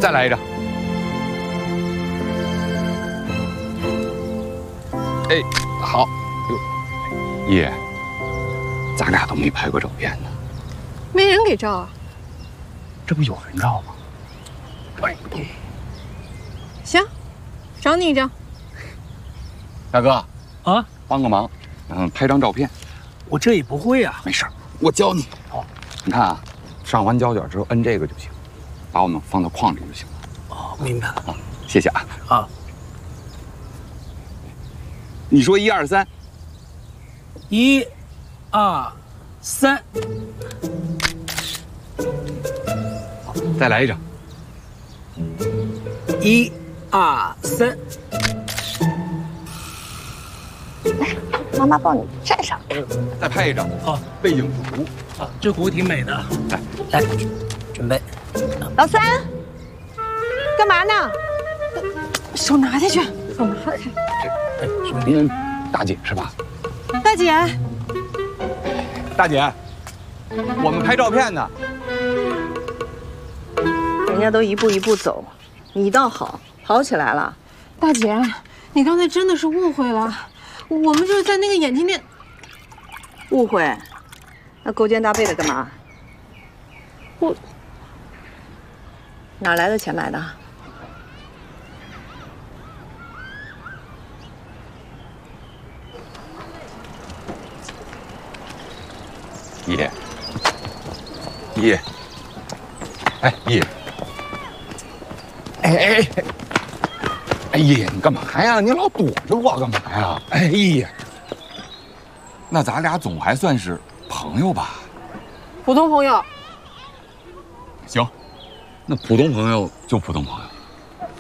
再来一张。哎，好。哟，爷，咱俩都没拍过照片呢。 没人给照啊？ 这不有人照吗？哎， 行，找你一张。 大哥啊， 帮个忙，拍张照片。 我这也不会啊。 没事，我教你。 好， 你看啊，上完胶卷之后摁这个就行，把我们放到框里就行了。 哦，明白了啊，谢谢啊。 啊， 你说1、2、3。 1、2、3。 好，再来一张。 1、2、3。 来，妈妈帮你站上。 再拍一张。 好， 背景图。 啊，这壶挺美的。 来， 准备。 老三，干嘛呢？手拿下去，手拿开。 哎，兄弟， 大姐是吧？ 大姐， 大姐，我们拍照片呢。 人家都一步一步走，你倒好，跑起来了。 大姐，你刚才真的是误会了，我们就是在那个眼镜店。 误会？那勾肩搭背的干嘛？ 我哪来的钱买的？ 爷，爷，哎爷，哎爷，你干嘛呀？你老躲着我干嘛呀？哎爷，那咱俩总还算是朋友吧？ 普通朋友。 行，那普通朋友就普通朋友。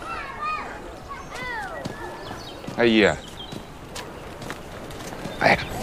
哎爷，哎呀。